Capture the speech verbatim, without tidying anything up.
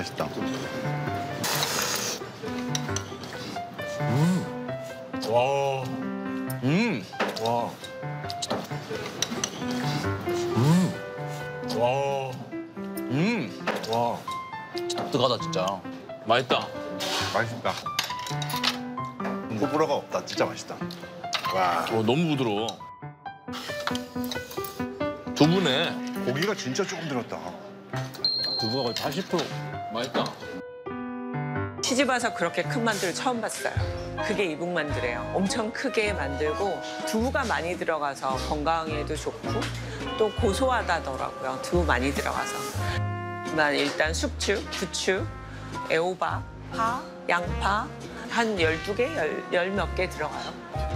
맛있다. 와. 음. 와. 음. 와. 음. 와. 뜨거다 진짜. 맛있다. 맛있다. 호불호가 없다. 진짜 맛있다. 와. 어, 너무 부드러워. 두부네. 고기가 진짜 조금 들었다. 두부가 거의 팔십 퍼센트. 맛있다. 시집와서 그렇게 큰 만두를 처음 봤어요. 그게 이북만두래요. 엄청 크게 만들고 두부가 많이 들어가서 건강에도 좋고 또 고소하다더라고요. 두부 많이 들어가서. 난 일단 숙주, 부추, 애호박, 파, 양파 한 열두 개, 열 몇 개 들어가요.